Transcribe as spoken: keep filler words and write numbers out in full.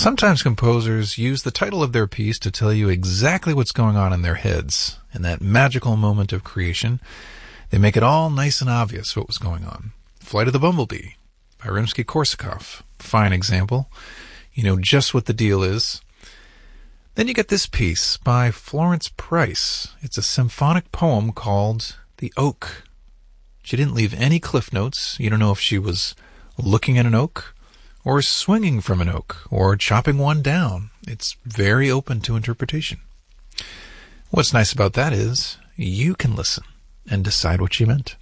Sometimes composers use the title of their piece to tell you exactly what's going on in their heads. In that magical moment of creation, they make it all nice and obvious what was going on. Flight of the Bumblebee by Rimsky-Korsakov. Fine example. You know just what the deal is. Then you get this piece by Florence Price. It's a symphonic poem called The Oak. She didn't leave any cliff notes. You don't know if she was looking at an oak, or swinging from an oak, or chopping one down. It's very open to interpretation. What's nice about that is you can listen and decide what she meant.